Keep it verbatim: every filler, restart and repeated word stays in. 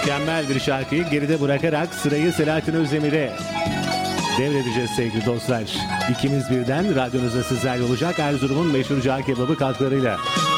mükemmel bir şarkıyı geride bırakarak sırayı Selahattin Özdemir'e devredeceğiz sevgili dostlar. İkimiz birden radyonuzda sizlerle olacak Erzurum'un meşhur cağ kebabı katlarıyla.